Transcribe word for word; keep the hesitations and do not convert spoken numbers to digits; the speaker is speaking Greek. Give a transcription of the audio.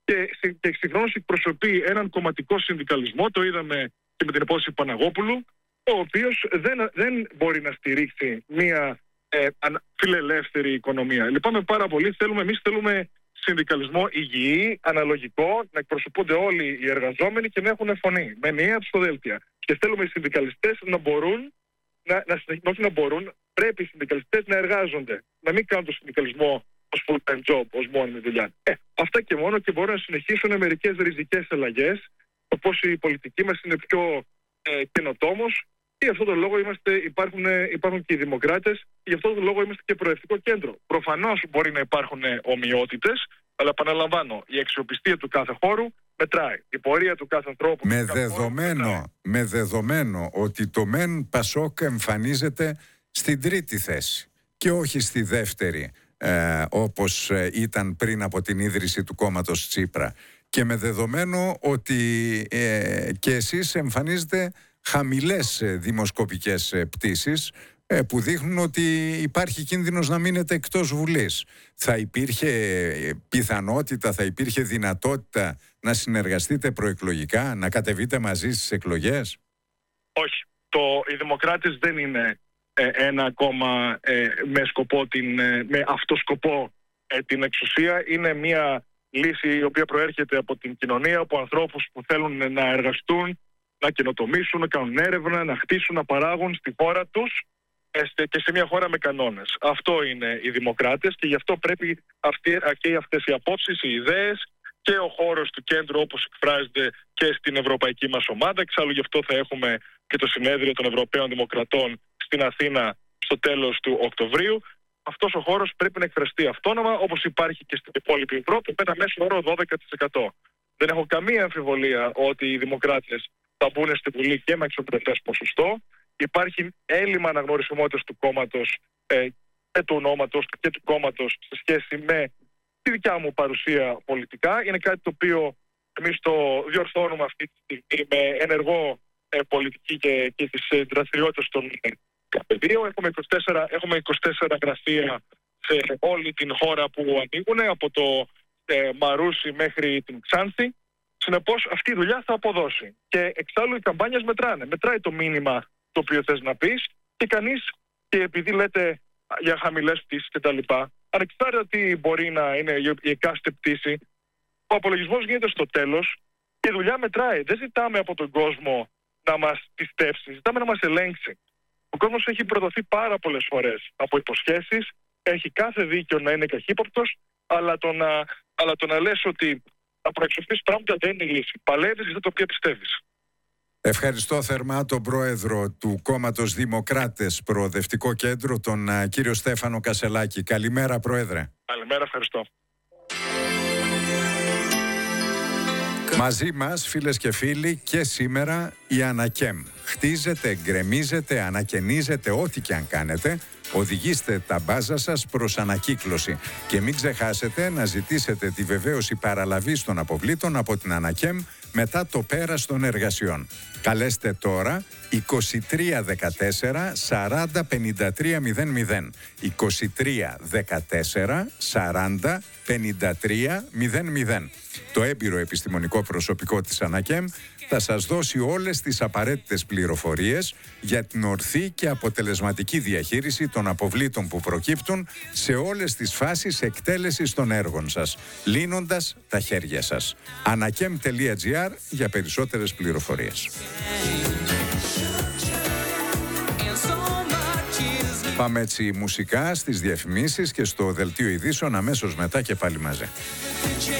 και, και συγχρόνως εκπροσωπεί έναν κομματικό συνδικαλισμό, το είδαμε και με την υπόθεση Παναγόπουλου, ο οποίος δεν, δεν μπορεί να στηρίξει μια ε, φιλελεύθερη οικονομία. Λυπάμαι πάρα πολύ. Θέλουμε, εμείς θέλουμε συνδικαλισμό υγιή, αναλογικό, να εκπροσωπούνται όλοι οι εργαζόμενοι και να έχουν φωνή, με ενιαία ψηφοδέλτια. Και θέλουμε οι συνδικαλιστές να μπορούν, να, να, όχι να μπορούν, πρέπει οι συνδικαλιστές να εργάζονται. Να μην κάνουν το συνδικαλισμό ως full-time job, ως μόνιμη δουλειά. Ε, αυτά και μόνο, και μπορούν να συνεχίσουν μερικές ριζικές αλλαγές, όπως η πολιτική μας είναι πιο ε, καινοτόμος. Και γι' αυτόν τον λόγο είμαστε, υπάρχουν, υπάρχουν και οι δημοκράτες, και γι' αυτόν τον λόγο είμαστε και προεδρικό κέντρο. Προφανώς μπορεί να υπάρχουν ομοιότητες, αλλά επαναλαμβάνω, η αξιοπιστία του κάθε χώρου μετράει. Η πορεία του κάθε ανθρώπου. Με, του κάθε δεδομένο, χώρου με δεδομένο ότι το ΜΕΝ Πασόκ εμφανίζεται στην τρίτη θέση και όχι στη δεύτερη, ε, όπως ήταν πριν από την ίδρυση του κόμματος Τσίπρα. Και με δεδομένο ότι ε, και εσείς εμφανίζετε χαμηλές δημοσκοπικές πτήσεις που δείχνουν ότι υπάρχει κίνδυνος να μείνετε εκτός Βουλής. Θα υπήρχε πιθανότητα, θα υπήρχε δυνατότητα να συνεργαστείτε προεκλογικά, να κατεβείτε μαζί στις εκλογές? Όχι. Το, οι δημοκράτες δεν είναι ε, ένα κόμμα ε, με, σκοπό την, ε, με αυτό σκοπό ε, την εξουσία. Είναι μια λύση η οποία προέρχεται από την κοινωνία, από ανθρώπους που θέλουν να εργαστούν, να καινοτομήσουν, να κάνουν έρευνα, να χτίσουν, να παράγουν στη χώρα τους και σε μια χώρα με κανόνες. Αυτό είναι οι δημοκράτες, και γι' αυτό πρέπει αυτοί, και αυτές οι απόψεις, οι ιδέες και ο χώρος του κέντρου όπως εκφράζεται και στην ευρωπαϊκή μας ομάδα. Εξάλλου γι' αυτό θα έχουμε και το συνέδριο των Ευρωπαίων Δημοκρατών στην Αθήνα στο τέλος του Οκτωβρίου. Αυτός ο χώρος πρέπει να εκφραστεί αυτόνομα, όπως υπάρχει και στην υπόλοιπη Ευρώπη, με ένα μέσο όρο δώδεκα τοις εκατό. Δεν έχω καμία αμφιβολία ότι οι δημοκράτες θα μπουν στη Βουλή και με αξιοπρεπές ποσοστό. Υπάρχει έλλειμμα αναγνωρισιμότητας του κόμματος ε, και του ονόματος και του κόμματος σε σχέση με τη δικιά μου παρουσία πολιτικά. Είναι κάτι το οποίο εμείς το διορθώνουμε αυτή τη στιγμή με ενεργό ε, πολιτική και, και τις ε, δραστηριότητες των πεδίων. Έχουμε είκοσι τέσσερα, έχουμε είκοσι τέσσερα γραφεία σε όλη την χώρα που ανοίγουν, από το ε, Μαρούσι μέχρι την Ξάνθη. Συνεπώς αυτή η δουλειά θα αποδώσει. Και εξάλλου οι καμπάνιες μετράνε. Μετράει το μήνυμα το οποίο θες να πεις, και κανείς, και επειδή λέτε για χαμηλές πτήσεις κτλ., ανεξάρτητα τι μπορεί να είναι η εκάστοτε πτήση, ο απολογισμός γίνεται στο τέλος και η δουλειά μετράει. Δεν ζητάμε από τον κόσμο να μας πιστέψει, ζητάμε να μας ελέγξει. Ο κόσμος έχει προδοθεί πάρα πολλές φορές από υποσχέσεις, έχει κάθε δίκιο να είναι καχύποπτος, αλλά το να, αλλά το να λες ότι να προεξοφθείς πράγματα δεν είναι η λύση. Παλεύεις για το οποίο πιστεύεις. Ευχαριστώ θερμά τον πρόεδρο του κόμματος Δημοκράτες Προοδευτικό Κέντρο, τον uh, κύριο Στέφανο Κασελάκη. Καλημέρα, πρόεδρε. Καλημέρα, ευχαριστώ. Μαζί μας, φίλες και φίλοι, και σήμερα η Ανακέμ. Χτίζετε, γκρεμίζετε, ανακαινίζετε, ό,τι και αν κάνετε, οδηγήστε τα μπάζα σας προς ανακύκλωση. Και μην ξεχάσετε να ζητήσετε τη βεβαίωση παραλαβής των αποβλήτων από την Ανακέμ μετά το πέρας των εργασιών. Καλέστε τώρα είκοσι τρία δεκατέσσερα σαράντα πενήντα τρία μηδέν μηδέν. είκοσι τρία δεκατέσσερα σαράντα πενήντα τρία μηδέν μηδέν. Το έμπειρο επιστημονικό προσωπικό της Ανακέμ θα σας δώσει όλες τις απαραίτητες πληροφορίες για την ορθή και αποτελεσματική διαχείριση των αποβλήτων που προκύπτουν σε όλες τις φάσεις εκτέλεσης των έργων σας, λύνοντας τα χέρια σας. ανακέμ τελεία τζι άρ για περισσότερες πληροφορίες. Πάμε έτσι μουσικά στις διαφημίσεις και στο δελτίο ειδήσεων αμέσως μετά, και πάλι μαζί.